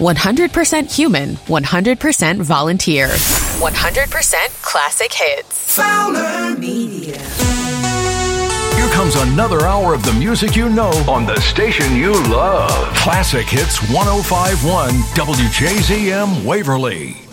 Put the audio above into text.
100% human, 100% volunteer. 100% classic hits. Fowler Media. Here comes another hour of the music you know on the station you love. Classic Hits 105.1 WJZM Waverly.